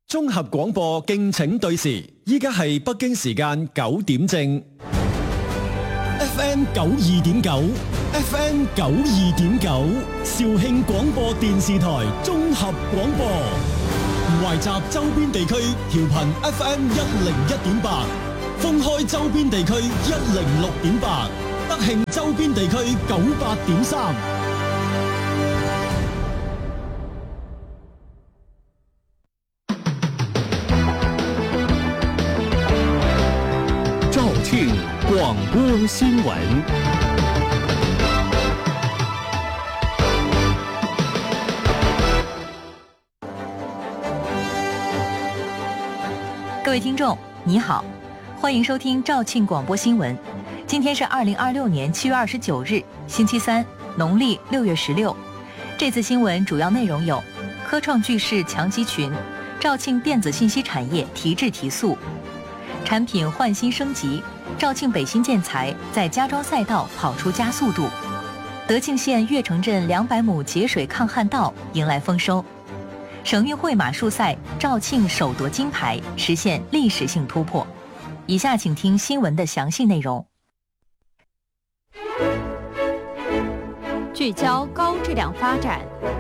綜合廣播敬請對時，依家係北京時間9點正。FM 92.9 ，FM 92.9，肇慶廣播電視台綜合廣播，懷集周邊地區調頻 FM 101.8，封開周邊地區106.8，德慶周邊地區98.3。 廣播新聞。 各位聽眾，你好，歡迎收聽肇慶廣播新聞。今天是2026年7月29日，星期三，農曆6月16。這次新聞主要內容有：科創巨勢強集群，肇慶電子信息產業提質提速，產品換新升級。肇慶北新建材在家裝賽道跑出加速度，德慶縣越城鎮200畝節水抗旱道迎來豐收，省運會馬術賽肇慶首奪金牌，實現歷史性突破。以下請聽新聞的詳細內容。 聚焦高質量發展。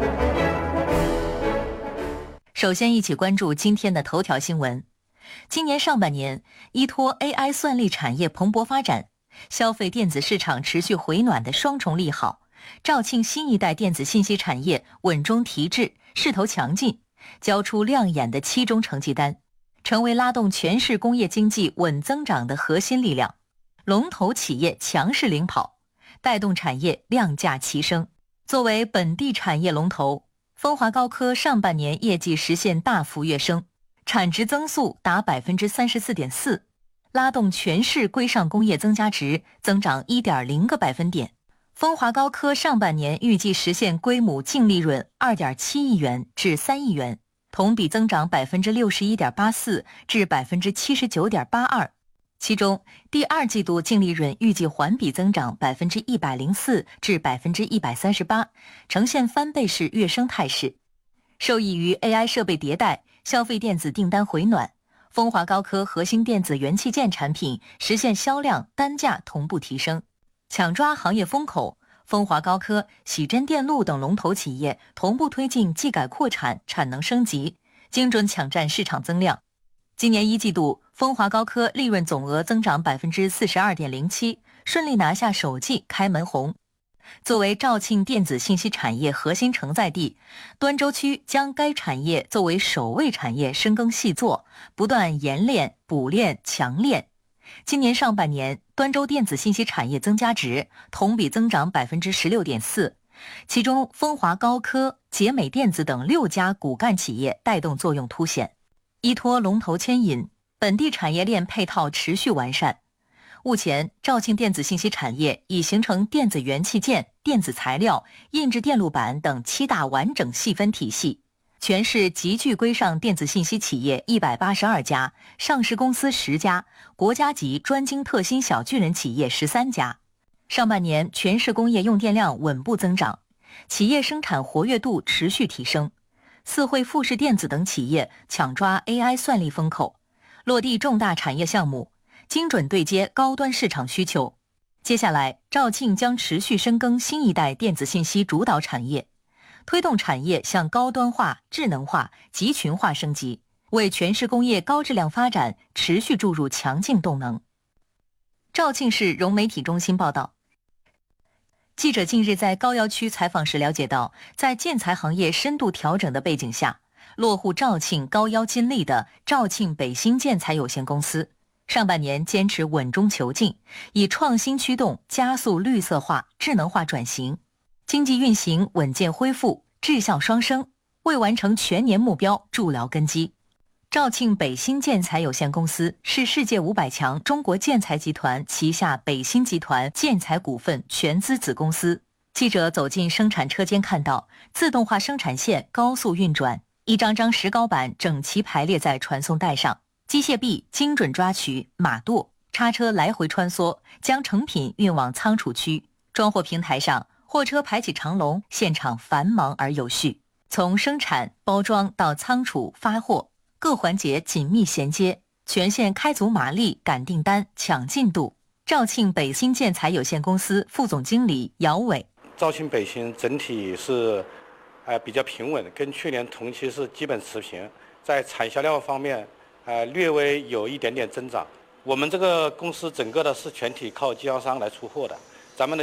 首先一起關注今天的頭條新聞。今年上半年，依托 AI 算力產業蓬勃發展，消費電子市場持續回暖的雙重利好，肇慶新一代電子信息產業穩中提質，勢頭強勁，交出亮眼的期中成績單，成為拉動全市工業經濟穩增長的核心力量。龍頭企業強勢領跑，帶動產業量價齊升。作為本地產業龍頭，風華高科上半年業績實現大幅躍升，產值增速達 34.4%， 拉動全市規上工業增加值增長 1.0個百分點。風華高科上半年預計實現歸母淨利潤 2.7 億元至3億元，同比增長 61.84% 至 79.82%。其中，第二季度淨利潤預計環比增長 104% 至 138%， 呈現翻倍式躍升態勢。受益於 AI 設備迭代，消費電子訂單回暖，風華高科核心電子元器件產品實現銷量單價同步提升。搶抓行業風口，風華高科、喜臻電路等龍頭企業同步推進技改擴產、產能升級，精準搶佔市場增量。今年一季度，風華高科利潤總額增長 42.07%， 順利拿下首季開門紅。作為肇慶電子信息產業核心承載地，端州區將該產業作為首位產業深耕細作，不斷研煉、補煉、強煉。今年上半年，端州電子信息產業增加值同比增長 16.4%， 其中風華高科、捷美電子等6家骨幹企業帶動作用凸顯。依托龍頭牽引，本地產業鏈配套持續完善。目前，肇慶電子信息產業已形成電子元器件、電子材料、印製電路板等7大完整細分體系，全市集聚歸上電子信息企業182家，上市公司10家，國家級專精特新小巨人企業13家。上半年，全市工業用電量穩步增長，企業生產活躍度持續提升。四惠富士電子等企業搶抓 AI 算力風口，落地重大產業項目，精準對接高端市場需求。接下來，肇慶將持續深耕新一代電子信息主導產業，推動產業向高端化、智能化、集群化升級，為全市工業高質量發展持續注入強勁動能。肇慶市融媒體中心報道。記者近日在高要區採訪時了解到，在建材行業深度調整的背景下，落戶肇慶高要金利的肇慶北新建材有限公司，上半年堅持穩中求進，以創新驅動加速綠色化、智能化轉型，經濟運行穩健恢復，質效雙升，為完成全年目標築牢根基。肇慶北新建材有限公司是世界500強中國建材集團旗下北新集團建材股份全資子公司。記者走進生產車間，看到自動化生產線高速運轉，一張張石膏板整齊排列在傳送帶上，機械臂精準抓取，馬舵、叉車來回穿梭，將成品運往倉儲區。裝貨平台上，貨車排起長龍，現場繁忙而有序。從生產、包裝到倉儲、發貨， 各环节紧密衔接，全线开足马力赶订单、抢进度。肇庆北新建材有限公司副总经理姚伟： 肇庆北新整体是比较平稳，跟去年同期是基本持平，在产销量方面略微有一点点增长。我们这个公司整个的是全体靠经销商来出货的，咱们的